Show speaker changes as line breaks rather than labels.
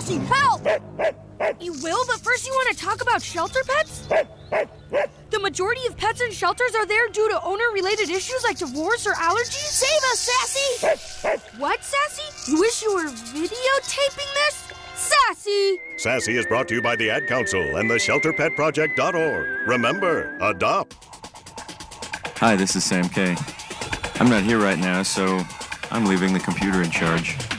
Sassy, help! You will, but first you want to talk about shelter pets? The majority of pets in shelters are there due to owner-related issues like divorce or allergies.
Save us, Sassy!
What, Sassy? You wish you were videotaping this? Sassy!
Sassy is brought to you by the Ad Council and the ShelterPetProject.org. Remember, adopt.
Hi, this is Sam K. I'm not here right now, so I'm leaving the computer in charge.